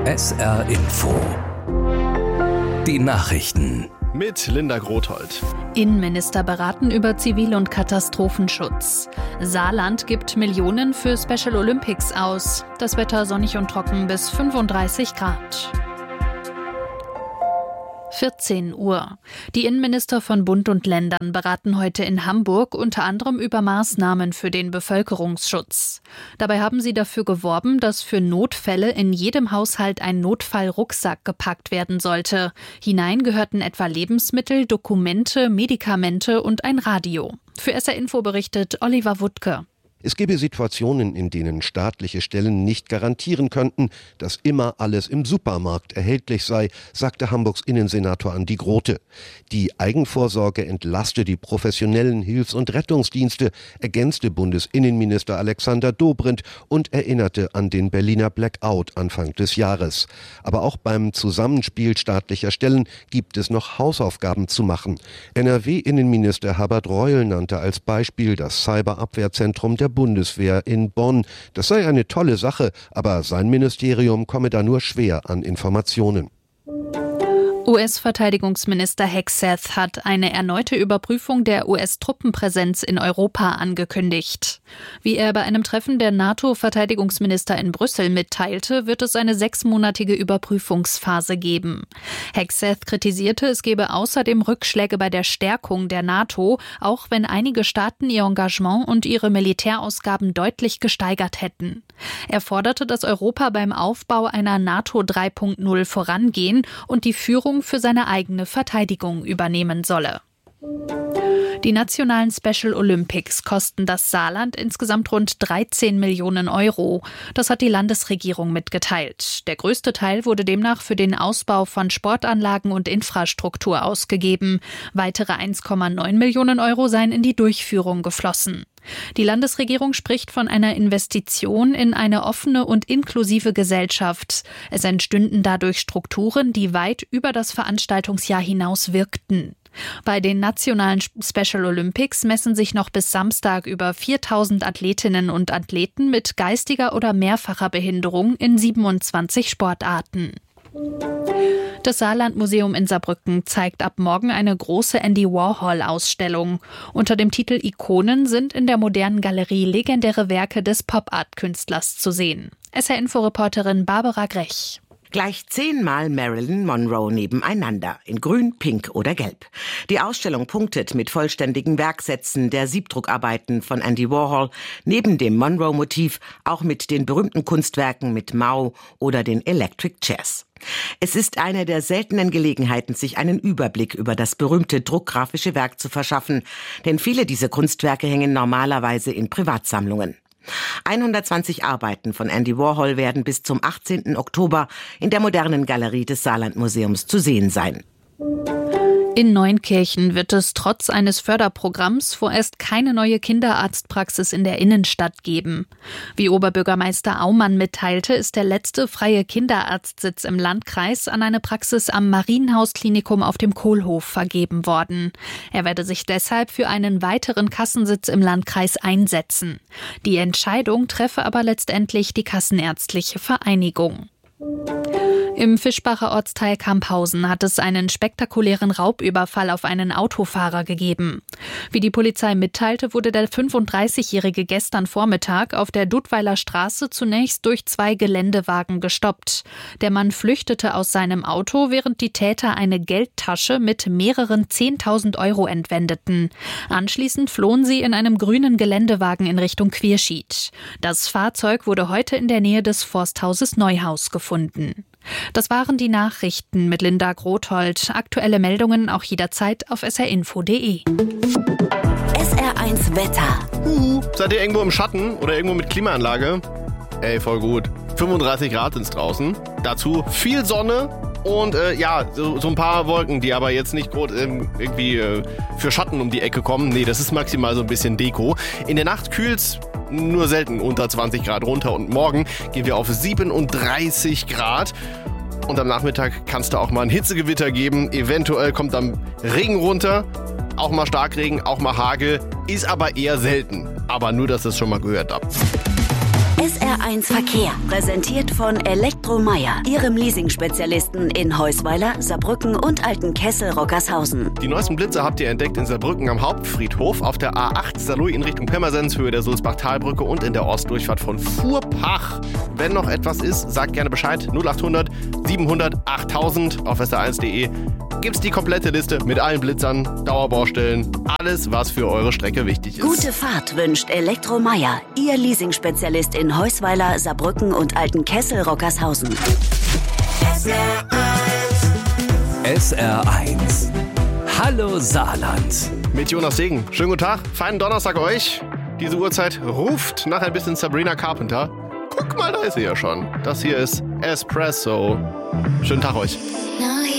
SR Info. Die Nachrichten. Mit Linda Grothold. Innenminister beraten über Zivil- und Katastrophenschutz. Saarland gibt Millionen für Special Olympics aus. Das Wetter sonnig und trocken bis 35 Grad. 14 Uhr. Die Innenminister von Bund und Ländern beraten heute in Hamburg unter anderem über Maßnahmen für den Bevölkerungsschutz. Dabei haben sie dafür geworben, dass für Notfälle in jedem Haushalt ein Notfallrucksack gepackt werden sollte. Hinein gehörten etwa Lebensmittel, Dokumente, Medikamente und ein Radio. Für SR Info berichtet Oliver Wuttke. Es gebe Situationen, in denen staatliche Stellen nicht garantieren könnten, dass immer alles im Supermarkt erhältlich sei, sagte Hamburgs Innensenator Andi Grote. Die Eigenvorsorge entlaste die professionellen Hilfs- und Rettungsdienste, ergänzte Bundesinnenminister Alexander Dobrindt und erinnerte an den Berliner Blackout Anfang des Jahres. Aber auch beim Zusammenspiel staatlicher Stellen gibt es noch Hausaufgaben zu machen. NRW-Innenminister Herbert Reul nannte als Beispiel das Cyberabwehrzentrum der Bundeswehr in Bonn. Das sei eine tolle Sache, aber sein Ministerium komme da nur schwer an Informationen. US-Verteidigungsminister Hegseth hat eine erneute Überprüfung der US-Truppenpräsenz in Europa angekündigt. Wie er bei einem Treffen der NATO-Verteidigungsminister in Brüssel mitteilte, wird es eine 6-monatige Überprüfungsphase geben. Hegseth kritisierte, es gebe außerdem Rückschläge bei der Stärkung der NATO, auch wenn einige Staaten ihr Engagement und ihre Militärausgaben deutlich gesteigert hätten. Er forderte, dass Europa beim Aufbau einer NATO 3.0 vorangehen und die Führung für seine eigene Verteidigung übernehmen solle. Die nationalen Special Olympics kosten das Saarland insgesamt rund 13 Millionen Euro. Das hat die Landesregierung mitgeteilt. Der größte Teil wurde demnach für den Ausbau von Sportanlagen und Infrastruktur ausgegeben. Weitere 1,9 Millionen Euro seien in die Durchführung geflossen. Die Landesregierung spricht von einer Investition in eine offene und inklusive Gesellschaft. Es entstünden dadurch Strukturen, die weit über das Veranstaltungsjahr hinaus wirkten. Bei den nationalen Special Olympics messen sich noch bis Samstag über 4.000 Athletinnen und Athleten mit geistiger oder mehrfacher Behinderung in 27 Sportarten. Das Saarland-Museum in Saarbrücken zeigt ab morgen eine große Andy Warhol-Ausstellung. Unter dem Titel Ikonen sind in der modernen Galerie legendäre Werke des Pop-Art-Künstlers zu sehen. SR-Info-Reporterin Barbara Grech. Gleich 10-mal Marilyn Monroe nebeneinander, in Grün, Pink oder Gelb. Die Ausstellung punktet mit vollständigen Werksätzen der Siebdruckarbeiten von Andy Warhol, neben dem Monroe-Motiv auch mit den berühmten Kunstwerken mit Mao oder den Electric Chairs. Es ist eine der seltenen Gelegenheiten, sich einen Überblick über das berühmte druckgrafische Werk zu verschaffen, denn viele dieser Kunstwerke hängen normalerweise in Privatsammlungen. 120 Arbeiten von Andy Warhol werden bis zum 18. Oktober in der modernen Galerie des Saarland-Museums zu sehen sein. In Neunkirchen wird es trotz eines Förderprogramms vorerst keine neue Kinderarztpraxis in der Innenstadt geben. Wie Oberbürgermeister Aumann mitteilte, ist der letzte freie Kinderarztsitz im Landkreis an eine Praxis am Marienhaus-Klinikum auf dem Kohlhof vergeben worden. Er werde sich deshalb für einen weiteren Kassensitz im Landkreis einsetzen. Die Entscheidung treffe aber letztendlich die Kassenärztliche Vereinigung. Im Fischbacher Ortsteil Kamphausen hat es einen spektakulären Raubüberfall auf einen Autofahrer gegeben. Wie die Polizei mitteilte, wurde der 35-Jährige gestern Vormittag auf der Dudweiler Straße zunächst durch 2 Geländewagen gestoppt. Der Mann flüchtete aus seinem Auto, während die Täter eine Geldtasche mit mehreren 10.000 Euro entwendeten. Anschließend flohen sie in einem grünen Geländewagen in Richtung Quierschied. Das Fahrzeug wurde heute in der Nähe des Forsthauses Neuhaus gefunden. Das waren die Nachrichten mit Linda Grothold. Aktuelle Meldungen auch jederzeit auf srinfo.de. SR1 Wetter. Seid ihr irgendwo im Schatten oder irgendwo mit Klimaanlage? Ey, voll gut. 35 Grad sind's draußen. Dazu viel Sonne und so ein paar Wolken, die aber jetzt nicht irgendwie für Schatten um die Ecke kommen. Nee, das ist maximal so ein bisschen Deko. In der Nacht kühlt's nur selten unter 20 Grad runter und morgen gehen wir auf 37 Grad. Und am Nachmittag kann es da auch mal ein Hitzegewitter geben. Eventuell kommt dann Regen runter, auch mal Starkregen, auch mal Hagel. Ist aber eher selten. Aber nur, dass ihr es schon mal gehört habt. SR1 Verkehr, präsentiert von Elektromeyer, Ihrem Leasing-Spezialisten in Heusweiler, Saarbrücken und Altenkessel-Rockershausen. Die neuesten Blitze habt ihr entdeckt in Saarbrücken am Hauptfriedhof, auf der A8 Saarlouis in Richtung Pirmasens, Höhe der Sulzbach-Talbrücke und in der Ostdurchfahrt von Fuhrpach. Wenn noch etwas ist, sagt gerne Bescheid. 0800 700 8000 auf sr1.de gibt's die komplette Liste mit allen Blitzern, Dauerbaustellen, alles, was für eure Strecke wichtig ist. Gute Fahrt wünscht Elektromeyer, Ihr Leasing-Spezialist in Heusweiler, Saarbrücken und Altenkessel-Rockershausen. SR1. Hallo Saarland. Mit Jonas Segen. Schönen guten Tag, feinen Donnerstag euch. Diese Uhrzeit ruft nach ein bisschen Sabrina Carpenter. Guck mal, da ist sie ja schon. Das hier ist Espresso. Schönen Tag euch. Now